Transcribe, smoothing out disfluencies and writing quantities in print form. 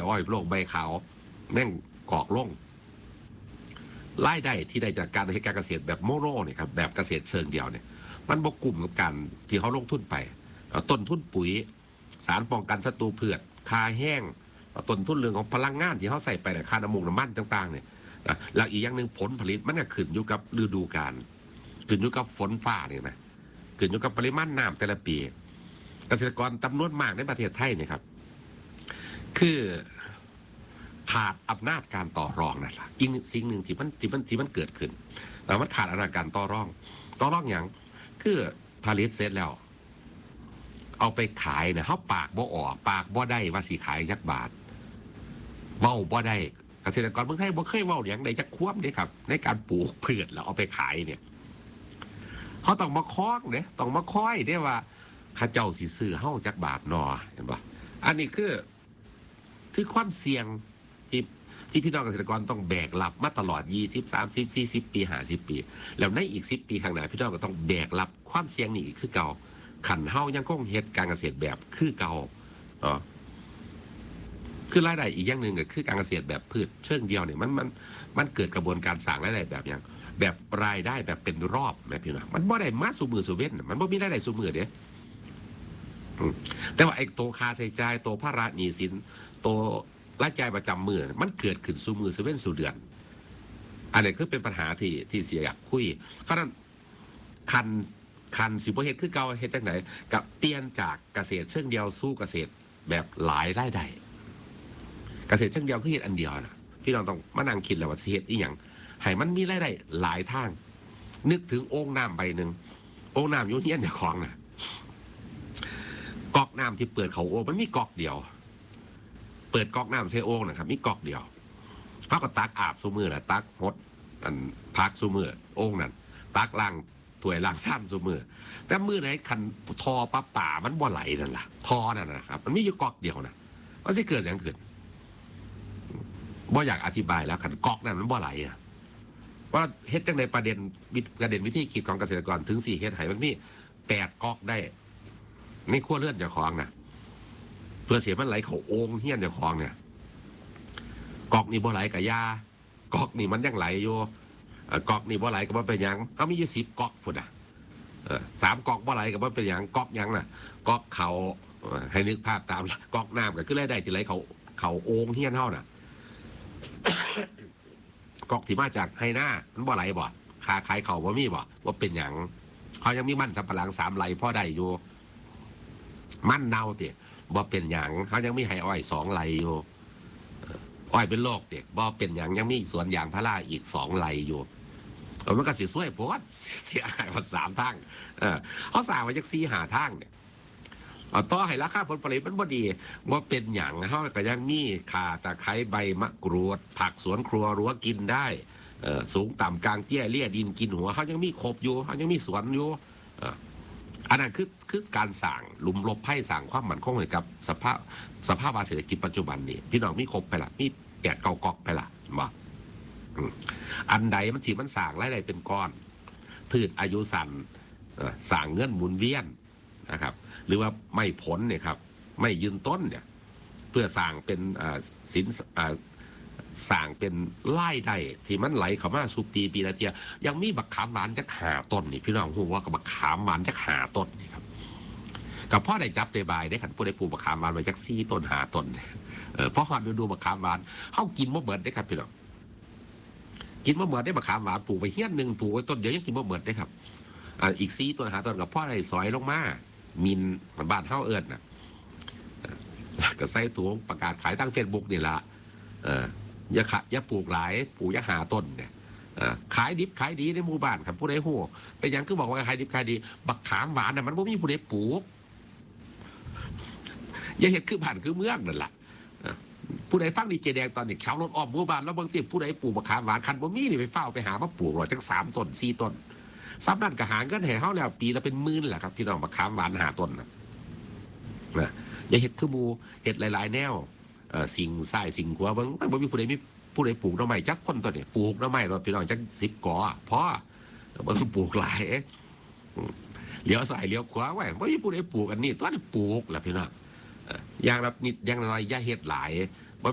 อ้อยโลกใบขาวแม่งกอกล่งรายได้ที่ได้จากการให้การเกษตรแบบโมโนเนี่ยครับแบบเกษตรเชิงเดียวเนี่ยมันบกกลุ่มกับการที่เขาลงทุนไปต้นทุนปุ๋ยสารป้องกันศัตรูพืชค่าแห้งต้นทุนเรื่องของพลังงานที่เขาใส่ไปค่าน้ำมันต่างๆเนี่ยแล้วอีกอย่างหนึ่งผลผลิตมันก็ขึ้นอยู่กับฤดูกาลขึ้นอยู่กับฝนฟ้าเนี่ยนะขึ้นอยู่กับปริมาณน้ำแต่ละปีเกษตรกรจำนวนมากในประเทศไทยเนี่ยครับคือขาดอำนาจการต่อรองนั่นแหละอีกสิ่งหนึ่งที่มันเกิดขึ้นแต่มันขาดอำนาจการต่อรองอย่างคือผลิตเสร็จแล้วเอาไปขายเนี่ยเขาปากบ่ออกปากบ่ได้ว่าสิขายจักบาทเว้าบ่ได้เกษตรกรเมืองไทยบ่เคยเว้าอย่างใดจักควบเลยครับในการปลูกพืชแล้วเอาไปขายเนี่ยเขาต้องมาคล้องเนี่ยต้องมาค่อยได้ว่าข้าเจ้าสิซื้อเฮาจักบาทนอเห็นป่ะอันนี้คือความเสี่ยงที่พี่น้องเกษตรกรต้องแบกรับมาตลอด20 30 40 ปี50 ปีแล้วในอีก10 ปีข้างหน้าพี่น้องก็ต้องแบกรับความเสี่ยงนี้คือเก่าขันเฮายังคงเฮ็ดการเกษตรแบบคือเก่าคือรายได้อีกอย่างหนึ่งก็คือการเกษตรแบบพืชเชิงเดียวเนี่ยมันเกิดกระบวนการสร้างรายได้แบบอย่างแบบรายได้แบบเป็นรอบนะพี่น้องมันบ่ได้มาสู่มือสู่เว้นมันบ่มีรายได้สู่มือเด้แต่ว่าไอ้ตัวค่าใช้จ่ายตัวภาระหนี้สินตัวรายจ่ายประจำมือมันเกิดขึ้นสู่มือสู่เว้นสู่เดือนอันนี้คือเป็นปัญหาที่เสียอยากคุยเพราะนั้นคันสิบ่เฮ็ดคือเก่าเฮ็ดจังได๋กับเปลี่ยนจากเกษตรเชิงเดียวสู่เกษตรแบบหลายรายได้เกษตรเชิงเดียวคือเฮ็ดอันเดียวนะพี่น้องต้องมานั่งคิดแล้วว่าสิเฮ็ดอีหยังให้มันมีรายได้หลายทางนึกถึงโอ่งน้ำใบนึงโอ่งน้ำอยู่เฮียนเจ้าของน่ะก๊อกน้ำที่เปิดเขาโอ่งมันมีก๊อกเดียวเปิดก๊อกน้ำใส่โอ่งนะครับมีก๊อกเดียวเขาก็ตักอาบซุมือแหละตักหดอันพักซุมือโอ่งนั่นตักล้างถ้วยล้างซ้ำซุมือแต่มือไหนคันทอปลาป่ามันบ่ไหลนั่นล่ะทอนั่นนะครับมันมีอยู่ก๊อกเดียวนะว่าสิเกิดอย่างเกิดบ่อยากอธิบายแล้วคันก๊อกนั่นมันบ่ไหลอ่ะว่าเฮ็ดจังในประเด็นวิธีคิดของเกษตรกรถึง4เฮ็ดให้มันมี8ก๊อกได้ในครัวเรือนเจ้าของนะเพื่อเสียมันไหลเขาโอ่งเฮียนเจ้าของเนี่ยก๊อกนี่บ่ไหลกับยาก๊อกนี่มันยังไหลอยู่ก๊อกนี่บ่ไหลก็บ่เป็นหยังเขามี10ก๊อกพุ่นน่ะ3ก๊อกบ่ไหลก็บ่เป็นหยังก๊อกหยังน่ะก๊อกเขาให้นึกภาพตามก๊อกน้ำก็คือรายได้ที่ไหลเขาโอ่งเฮียนเฮาน่ะก๊อกที่มาจากไฮนามันบ่ไหลบ่ค่าขายเขาบ่มีบ่ว่าเป็นหยังเขายังมีมันสำปะหลัง3ไร่พอได้อยู่มันเน่าติบ่เป็นหยังเขายังมีไฮอ้อย2ไร่อยู่อ้อยเป็นโรคเด็กบ่เป็นอย่างยังมีสวนยางพาราอีก2ไร่อยู่มันก็สิช่วยเพราะว่าเสียหายมา3ทางเขาสร้างไว้จัก4 5ทางเนี่ยต่อให้ราคาผลผลิตมันบ่ดีบ่เป็นอย่างเขาก็ยังมีข่าตะไคร้ใบมะกรูดผักสวนครัวรั้วกินได้สูงต่ำกลางเตี้ยเลี่ยดินกินหัวเขายังมีครบอยู่เขายังมีสวนอยู่อันนั้นคือการสั่งลุมลบไพ่สั่งความมั่นคงให้กับสภาพเศรษฐกิจปัจจุบันนี่พี่น้องมีครบไปละมี8 9ก๊อกไปละบ่อันใดมันที่มันสั่งรายได้เป็นก้อนพืชอายุสั้นสั่งเงินหมุนเวียนนะครับหรือว่าไม่ผลเนี่ยครับไม่ยืนต้นเนี่ยเพื่อสั่งเป็นสินสั่งเป็นรายได้ที่มันไหลเข้ามาสู่ปีละเทียยังมีบักขามหวานจัก5 ต้นนี่พี่น้องฮู้ว่ากับบักขามหวานจัก5 ต้นนี่ครับกับพ่อได้จับได้บายได้ขันผู้ได้ปลูกบักขามหวานไว้จัก4 ต้น5 ต้นเพราะฮอดฤดูบักขามหวานเฮากินบ่เบิดได้ครับพี่น้องกินบ่เบิดได้บักขามหวานปลูกไว้เฮียนนึงปลูกไว้ต้นเดียวยังกินบ่เบิดได้ครับอีก4 ต้น5 ต้นกับพ่อได้สอยลงมามินบ้านเฮาเอิ้นน่ะก็ใส่ถุงประกาศขายทาง Facebook นี่ล่ะอย่าปลูกหลายปลูกอย่า5 ต้นเนี่ยขายดิบขายดีในหมู่บ้านครับผู้ใดฮู้เป็นหยังคือบอกว่าขายดิบขายดีบักขามหวานน่ะมันบ่มีผู้ใดปลูกอย่าเฮ็ดคือบ้านคือเมืองนั่นล่ะผู้ใดฟังดีเจแดงตอนนี้ขับรถอ้อมหมู่บ้านแล้วบางทีผู้ใดปลูกบักขามหวานคันบ่มีนี่ไปเฝ้าไปหามาปลูกหรอกจัก3 ต้น4 ต้นซ้ำนั่นก็หาเงินให้เฮาแล้วปีละเป็นหมื่นแหละครับพี่น้องบักขามหวาน5 ต้นน่ะอย่าเฮ็ดคือหมู่เฮ็ดหลายๆแนวสิ่งซ้ายสิ่งขวาบ่มีผู้ใดปลูกหน่อไม้จักคนตัวเนี่ยปลูกหน่อไม้รถพี่น้องจัก10 กอพอบ่ต้องปลูกหลายเลี้ยวซ้ายเลี้ยวขวาไว้บ่มีผู้ใดปลูกอันนี้ตัวนี้ปลูกล่ะพี่น้องอย่างแบบนิดอย่างน้อยอย่าเฮ็ดหลาย